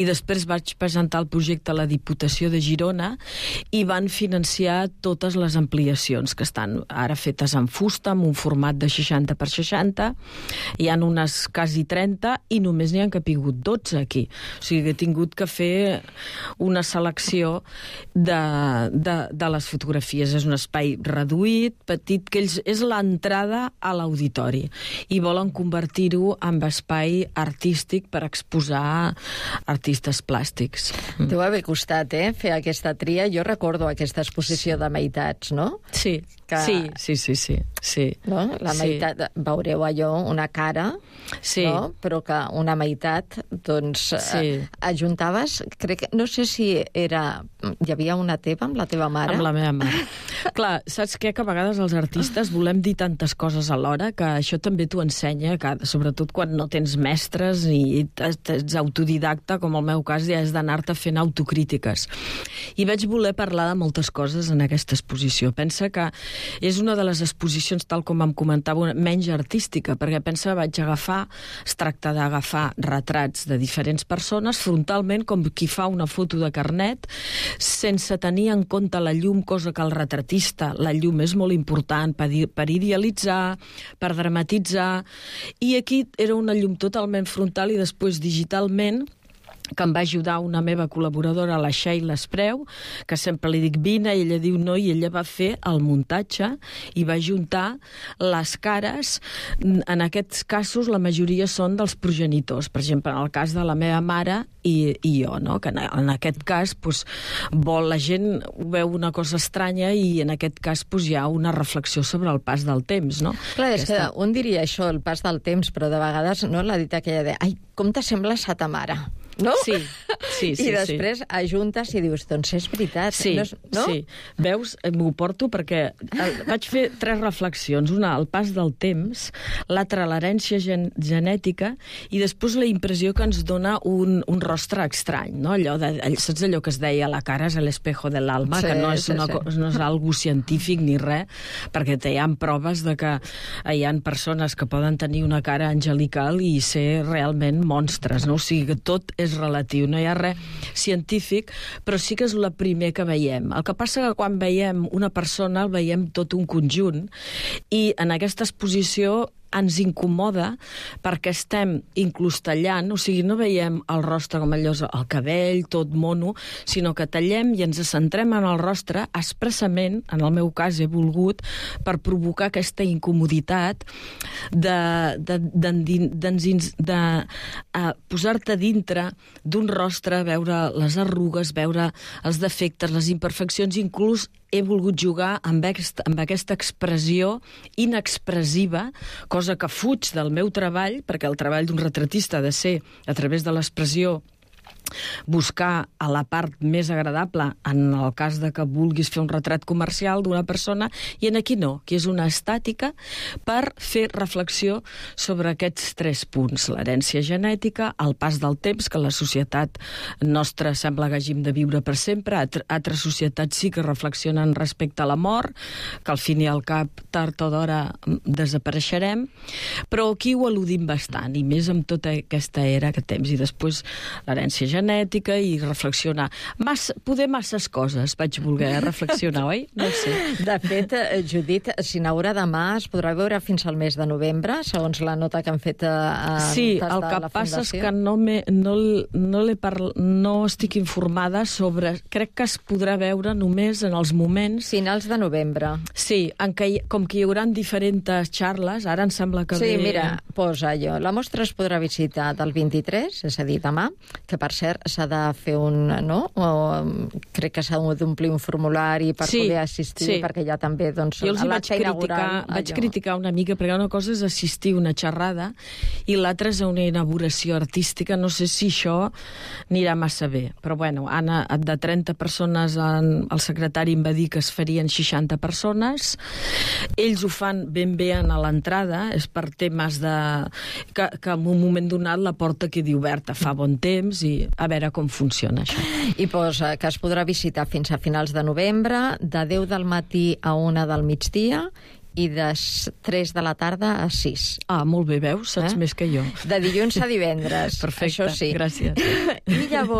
i després vaig presentar el projecte a la Diputació de Girona i van financiar totes les ampliacions que estan ara fetes en fusta, amb un format de 60 per 60. Hi ha unes quasi 30 i només n'hi han capigut 12 aquí. O sigui que he tingut que fer una selecció de les fotografies. És un espai reduït, petit, que és l'entrada a l'auditori i volen convertir-ho en espai artístic per exposar artistes plàstics. Deu haver costat, fer aquesta tria. Jo recordo aquesta exposició de meitats, no? Sí, sí. No? La meitat, veureu allò, una cara, no? Però que una meitat, doncs, ajuntaves, crec que, no sé si hi havia una teva amb la teva mare? Amb la meva mare. Clar, saps què? Que a vegades els artistes volem dir tantes coses alhora que això també t'ho ensenya, sobretot quan no tens mestres i ets autodidacta, com el meu cas, ja és d'anar-te fent autocrítiques. I vaig voler parlar de moltes coses en aquesta exposició. Pensa que és una de les exposicions, tal com em comentava, menys artística, perquè pensa que es tracta d'agafar retrats de diferents persones frontalment, com qui fa una foto de carnet, sense tenir en compte la llum, cosa que el retratista, la llum és molt important per idealitzar, per dramatitzar, i aquí era una llum totalment frontal i després digitalment, que em va ajudar una meva col·laboradora, la Sheila Espreu, que sempre li dic vine, i ella diu no, i ella va fer el muntatge i va juntar les cares. En aquests casos la majoria són dels progenitors, per exemple, en el cas de la meva mare i jo, no? Que en aquest cas la gent veu una cosa estranya i en aquest cas hi ha una reflexió sobre el pas del temps, no? Clar, és que un diria això, el pas del temps, però de vegades la dita aquella de ai, com t'assembles a ta mare? No? Sí. I després ajuntes i dius, doncs és veritat. Sí. Veus, m'ho porto perquè vaig fer 3 reflexions. Una, el pas del temps, l'altra, l'herència genètica, i després la impressió que ens dona un rostre estrany, no? Saps allò que es deia la cara és l'espejo de l'alma, que no és algo científic ni res, perquè hi ha proves de que hi ha persones que poden tenir una cara angelical i ser realment monstres, no? O sigui que tot és relatiu, no hi ha res científic, però sí que és el primer que veiem. El que passa que quan veiem una persona el veiem tot un conjunt i en aquesta exposició ens incomoda perquè estem inclús tallant, o sigui, no veiem el rostre com allò, el cabell, tot mono, sinó que tallem i ens centrem en el rostre expressament, en el meu cas he volgut, per provocar aquesta incomoditat de posar-te dintre d'un rostre, veure les arrugues, veure els defectes, les imperfeccions, inclús he volgut jugar amb aquesta expressió inexpressiva, cosa que fuig del meu treball, perquè el treball d'un retratista ha de ser, a través de l'expressió, buscar a la part més agradable en el cas de que vulguis fer un retrat comercial d'una persona, i en aquí no, que és una estàtica per fer reflexió sobre aquests 3 punts, l'herència genètica, el pas del temps, que la societat nostra sembla que hàgim de viure per sempre, altres societats sí que reflexionen respecte a la mort, que al fin i al cap, tard o d'hora, desapareixerem, però aquí ho al·ludim bastant, i més amb tota aquesta era que temps, i després l'herència genètica i reflexionar. Poder masses coses vaig voler reflexionar, oi? No ho sé. De fet, Judit, s'inaugura demà, es podrà veure fins al mes de novembre, segons la nota que han fet sí, el que passa és que no estic informada sobre... Crec que es podrà veure només en els moments... Finals de novembre. Sí, com que hi haurà diferents xarles, ara em sembla que sí, mira, posa allò. La mostra es podrà visitar del 23, és a dir, demà, que per cert s'ha de fer crec que s'ha d'omplir un formulari per poder assistir, perquè ja també, doncs, jo els vaig criticar una mica, perquè una cosa és assistir a una xerrada i l'altra és una inauguració artística. No sé si això anirà massa bé, però bueno, Anna, de 30 persones, el secretari em va dir que es farien 60 persones. Ells ho fan ben bé a l'entrada, és per temes que en un moment donat la porta quedi oberta, fa bon temps, i a veure com funciona això. I posa que es podrà visitar fins a finals de novembre, de 10 del matí a 1 del migdia, i de 3 de la tarda a 6. Ah, molt bé, veus? Saps més que jo. De dilluns a divendres. Perfecte, això sí. Gràcies. I llavors